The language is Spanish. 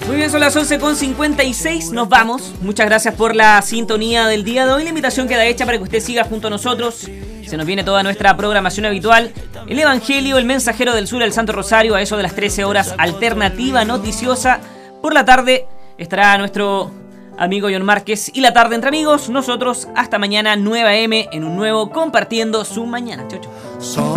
Muy bien, son las 11:56, nos vamos. Muchas gracias por la sintonía del día de hoy. La invitación queda hecha para que usted siga junto a nosotros. Se nos viene toda nuestra programación habitual. El Evangelio, el Mensajero del Sur, el Santo Rosario, a eso de las 13 horas, alternativa noticiosa. Por la tarde estará nuestro amigo John Márquez y la tarde entre amigos. Nosotros hasta mañana 9 a.m. en un nuevo Compartiendo su Mañana. Chau, chau.